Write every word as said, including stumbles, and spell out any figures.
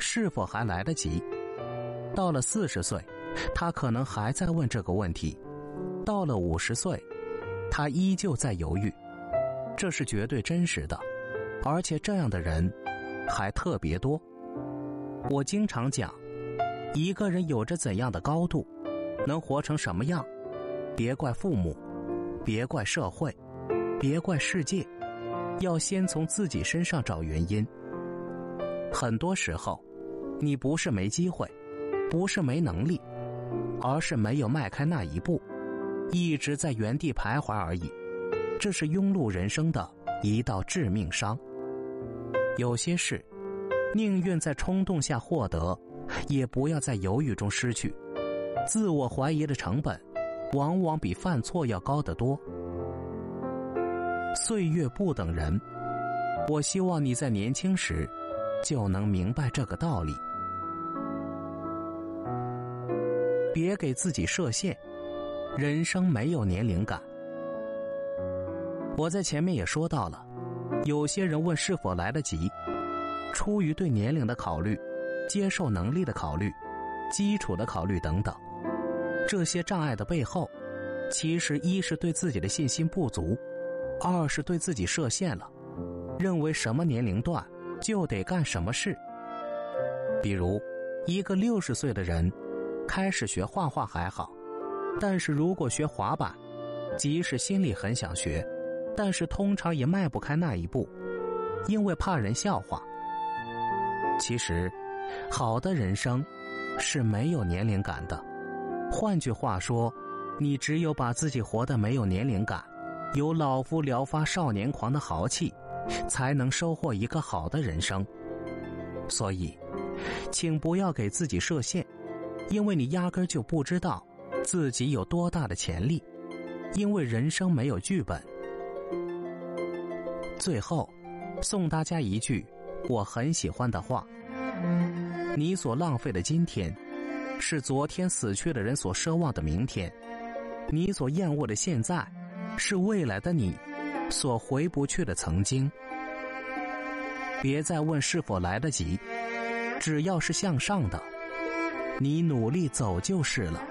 是否还来得及？到了四十岁，他可能还在问这个问题；到了五十岁，他依旧在犹豫。这是绝对真实的，而且这样的人还特别多。我经常讲，一个人有着怎样的高度，能活成什么样，别怪父母，别怪社会，别怪世界，要先从自己身上找原因。很多时候，你不是没机会，不是没能力，而是没有迈开那一步，一直在原地徘徊而已。这是庸碌人生的一道致命伤。有些事，宁愿在冲动下获得，也不要在犹豫中失去。自我怀疑的成本，往往比犯错要高得多。岁月不等人，我希望你在年轻时就能明白这个道理。别给自己设限，人生没有年龄感。我在前面也说到了，有些人问是否来得及，出于对年龄的考虑、接受能力的考虑、基础的考虑等等，这些障碍的背后，其实一是对自己的信心不足，二是对自己设限了，认为什么年龄段就得干什么事。比如一个六十岁的人开始学画画还好，但是如果学滑板，即使心里很想学，但是通常也迈不开那一步，因为怕人笑话。其实好的人生是没有年龄感的。换句话说，你只有把自己活得没有年龄感，有老夫聊发少年狂的豪气，才能收获一个好的人生。所以请不要给自己设限，因为你压根就不知道自己有多大的潜力，因为人生没有剧本。最后送大家一句我很喜欢的话，你所浪费的今天，是昨天死去的人所奢望的明天，你所厌恶的现在，是未来的你所回不去的曾经。别再问是否来得及，只要是向上的，你努力走就是了。